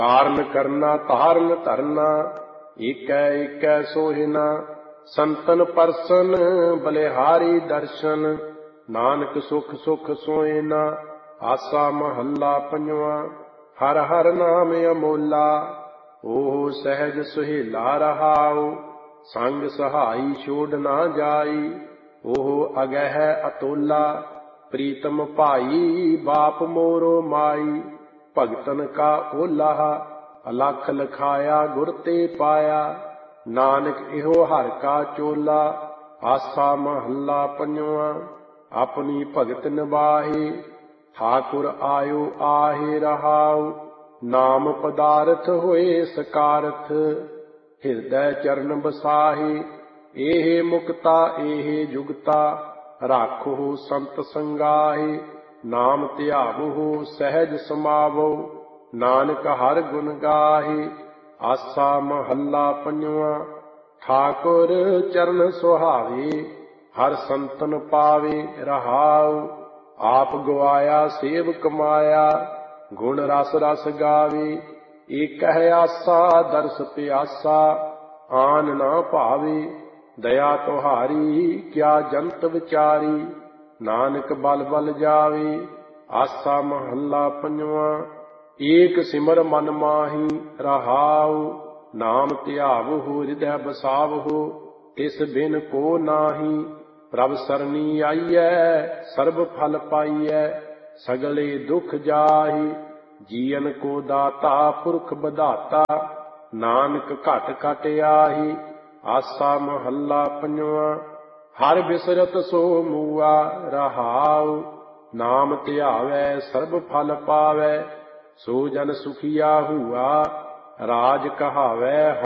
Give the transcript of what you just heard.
ਕਾਰਨ ਕਰਨਾ ਧਾਰਨ ਧਰਨਾ, ਏਕੈ ਏਕੈ ਸੋਹਿਨਾ। ਸੰਤਨ ਪਰਸਨ ਬਲਿਹਾਰੀ ਦਰਸ਼ਨ, ਨਾਨਕ ਸੁਖ ਸੁਖ ਸੋਇਨਾ। ਆਸਾ ਮਹੱਲਾ ਪੰਜਵਾ। ਹਰ ਹਰ ਨਾਮ ਅਮੋਲਾ, ਓਹ ਸਹਿਜ ਸੁਹੇਲਾ ਰਹਾਉ। ਸੰਗ ਸਹਾਈ ਛੋੜ ਨਾ ਜਾਈ, ਓਹ ਅਗਹਿ ਅਤੋਲਾ। ਪ੍ਰੀਤਮ ਭਾਈ ਬਾਪ ਮੋਰੋ ਮਾਈ, ਭਗਤਨ ਕਾ ਓਲਾ। ਅਲਖ ਲਖਾਇਆ ਗੁਰ ਤੇ ਪਾਇਆ, ਨਾਨਕ ਇਹੋ ਹਰ ਕਾ ਚੋਲਾ। ਆਸਾ ਮਹੱਲਾ ਪੰਜਵਾ। ਆਪਣੀ ਭਗਤ ਨਿਬਾਹੇ, ਠਾਕੁਰ ਆਇਓ ਆਹੇ ਰਹਾਉ। ਨਾਮ ਪਦਾਰਥ ਹੋਏ ਸਕਾਰਥ, ਹਿਰਦੈ ਚਰਨ ਬਸਾਹੇ। ਇਹ ਮੁਕਤਾ ਇਹ ਜੁਗਤਾ, ਰਾਖੋ ਸੰਤ ਸੰਗਾਹੇ। ਨਾਮ ਧਿਆਵੋ ਸਹਿਜ ਸਮਾਵੋ, ਨਾਨਕ ਹਰ ਗੁਣ ਗਾਹੇ। ਆਸਾ ਮਹੱਲਾ ਪੰਜਵਾ। ਠਾਕੁਰ ਚਰਨ ਸੁਹਾਵੇ, ਹਰ ਸੰਤਨ ਪਾਵੇ ਰਹਾਉ। ਆਪ ਗਵਾਇਆ ਸੇਵ ਕਮਾਇਆ, ਗੁਣ ਰਸ ਰਸ ਗਾਵੇ। ਏਕਹਿ ਆਸਾ ਦਰਸ ਪਿਆਸਾ, ਆਨ ਨਾ ਭਾਵੇ। ਦਇਆ ਤੁਹਾਰੀ ਕਿਆ ਜੰਤ ਵਿਚਾਰੀ, ਨਾਨਕ ਬਲ ਬਲ ਜਾਵੇ। ਆਸਾ ਮਹੱਲਾ ਪੰਜਵਾ। ਏਕ ਸਿਮਰ ਮਨ ਮਾਹੀ ਰਹਾਉ, ਨਾਮ ਧਿਆਵਹੁ ਹਿਰਦੈ ਬਸਾਵਹੁ। ਤਿਸ ਬਿਨ ਕੋ ਨਾਹੀ, ਪ੍ਰਭ ਸਰਣੀ ਆਈਐ ਸਰਬ ਫਲ ਪਾਈਐ। ਸਗਲੇ ਦੁਖ ਜਾਹੀ, ਜੀਵਨ ਕੋ ਦਾਤਾ ਪੁਰਖ ਬਧਾਤਾ। ਨਾਨਕ ਘਟ ਘਟ ਆਹੀ। ਆਸਾ ਮਹੱਲਾ ਪੰਜਵਾ। ਹਰ ਬਿਸਰਤ ਸੋ ਮੂਆ ਰਹਾਉ, ਨਾਮ ਧਿਆਵੈ ਸਰਬ ਫਲ ਪਾਵੈ। ਸੋ ਜਨ ਸੁਖੀਆ ਹੂਆ, ਰਾਜ ਕਹਾਵੈ